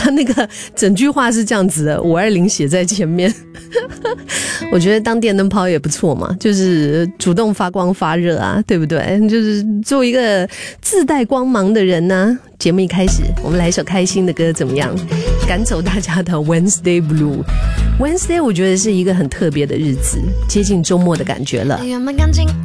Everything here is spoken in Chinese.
他那个整句话是这样子的，520写在前面。我觉得当电灯泡也不错嘛，就是主动发光发热啊，对不对？就是做一个自带光芒的人呢。节目一开始，我们来一首开心的歌怎么样？赶走大家的 Wednesday Blue。Wednesday 我觉得是一个很特别的日子，接近周末的感觉了。